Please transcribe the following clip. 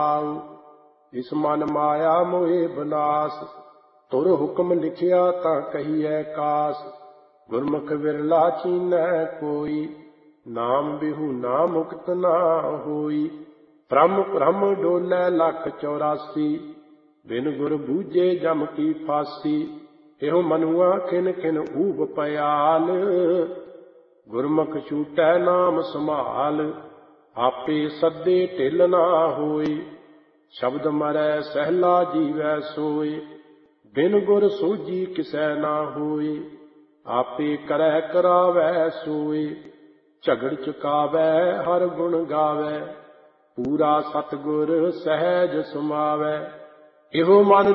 ਇਸ ਮਨ ਮਾਇਆ ਮੋਹਿ ਬਨਾਸ, ਤੁਰ ਹੁਕਮ ਲਿਖਿਆ ਤਾਂ ਕਹੀਐ ਕਾਸ। ਗੁਰਮੁਖ ਵਿਰਲਾ ਚੀਨੈ ਕੋਈ, ਨਾਮ ਬਿਹੁ ਮੁਕਤ ਨਾ ਹੋਈ। ਭ੍ਰਮ ਭ੍ਰਮ ਡੋਲੈ ਲੱਖ 84, ਬਿਨ ਗੁਰ ਬੂਝੇ ਜਮ ਕੀ ਫਾਸੀ। ਇਹੋ ਮਨੁਆ ਖਿਨ ਖਿਨ ਊਬ ਪਿਆਲ, ਗੁਰਮੁਖ ਛੂਟੈ ਨਾਮ ਸੰਭਾਲ। ਆਪੇ ਸੱਦੇ ਢਿਲ ਨਾ ਹੋਈ, ਸ਼ਬਦ ਮਰੈ ਸਹਿਲਾ ਜੀਵੈ ਸੋਏ। ਬਿਨ ਗੁਰ ਸੋਝੀ ਕਿਸੈ ਨਾ ਹੋਈ, ਆਪੇ ਕਰੈ ਕਰਾਵੈ ਸੋਏ। ਝਗੜ ਚੁਕਾਵੈ ਹਰ ਗੁਣ ਗਾਵੈ, ਪੂਰਾ ਸਤਿਗੁਰ ਸਹਿਜ ਸਮਾਵੈ। ਇਹੋ ਮਨ